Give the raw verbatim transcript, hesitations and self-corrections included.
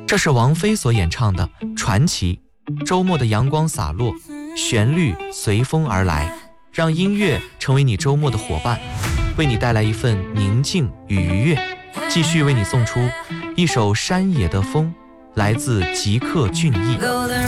这是王菲所演唱的《传奇》。周末的阳光洒落，旋律随风而来，让音乐成为你周末的伙伴，为你带来一份宁静与愉悦。继续为你送出一首《山野的风》，来自吉克隽逸。